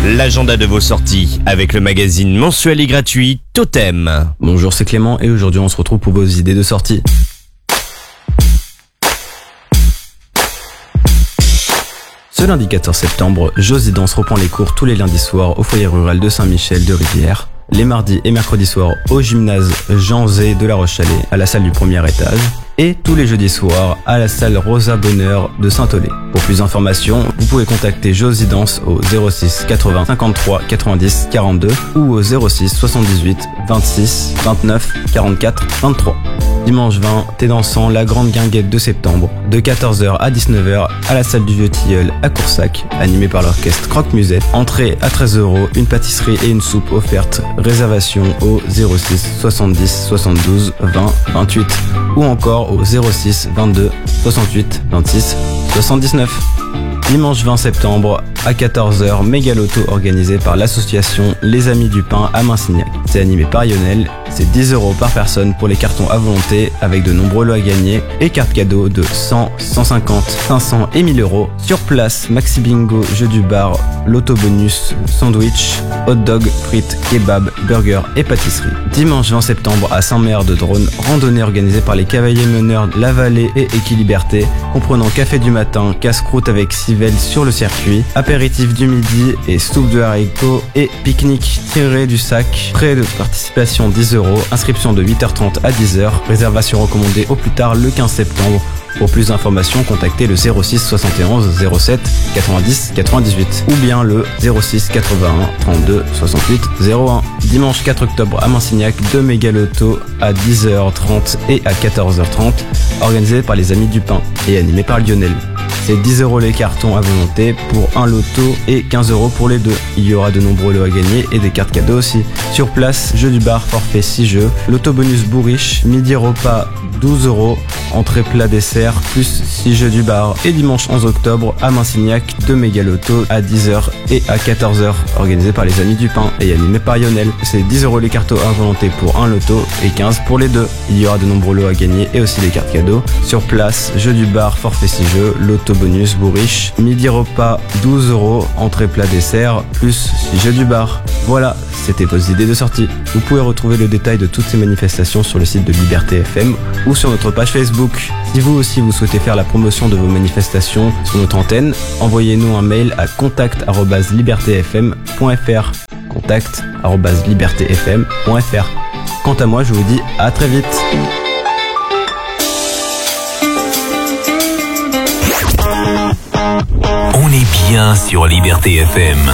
l'agenda de vos sorties avec le magazine mensuel et gratuit Totem. Bonjour, c'est Clément et aujourd'hui on se retrouve pour vos idées de sortie. Ce lundi 14 septembre, Josie Danse reprend les cours tous les lundis soirs au foyer rural de Saint-Michel de Rivière, les mardis et mercredis soirs au gymnase Jean Zé de La Roche-Chalais à la salle du premier étage et tous les jeudis soirs à la salle Rosa Bonheur de Saint-Olé. Pour plus d'informations, vous pouvez contacter Josie Danse au 06 80 53 90 42 ou au 06 78 26 29 44 23. Dimanche 20, thé dansant, la grande guinguette de septembre, de 14h à 19h à la salle du Vieux Tilleul à Coursac, animé par l'orchestre Croque-Musette. Entrée à 13€, une pâtisserie et une soupe offerte. Réservation au 06 70 72 20 28 ou encore au 06 22 68 26 79. Dimanche 20 septembre à 14h, méga loto organisé par l'association Les Amis du Pain à Massignac. C'est animé par Lionel, c'est 10€ par personne pour les cartons à volonté avec de nombreux lots à gagner et cartes cadeaux de 100, 150, 500 et 1000€. Sur place, maxi bingo, jeu du bar, loto bonus, sandwich, hot dog, frites, kebab, burger et pâtisserie. Dimanche 20 septembre à Saint-Mer de Drône, randonnée organisée par les cavaliers meneurs La Vallée et Équiliberté, comprenant café du matin, casse-croûte avec civelle sur le circuit, apéritif du midi et soupe de haricots et pique-nique tiré du sac. Frais de participation 10€, inscription de 8h30 à 10h, réservation recommandée au plus tard le 15 septembre. Pour plus d'informations, contactez le 06 71 07 90 98 ou bien le 06 81 32 68 01. Dimanche 4 octobre à Massignac, 2 méga lotos à 10h30 et à 14h30, organisés par les Amis du Pain et animés par Lionel. C'est 10€ les cartons à volonté pour un loto et 15€ pour les deux. Il y aura de nombreux lots à gagner et des cartes cadeaux aussi. Sur place, jeu du bar, forfait 6 jeux, loto bonus bourriche, midi repas 12€, entrée plat dessert plus 6 jeux du bar. Et dimanche 11 octobre à Massignac, 2 méga lotos à 10h et à 14h, organisés par les Amis du Pain et animés par Lionel. C'est 10€ les cartons à volonté pour un loto et 15 pour les deux. Il y aura de nombreux lots à gagner et aussi des cartes cadeaux. Sur place, jeu du bar, forfait 6 jeux, loto bonus bourriche, midi repas 12€, entrée plat dessert plus 6 jeux du bar. Voilà, c'était vos idées de sortie. Vous pouvez retrouver le détail de toutes ces manifestations sur le site de Liberté FM ou sur notre page Facebook. Si vous aussi vous souhaitez faire la promotion de vos manifestations sur notre antenne, envoyez-nous un mail à contact@libertefm.fr. contact@libertefm.fr. Quant à moi, je vous dis à très vite. On est bien sur Liberté FM.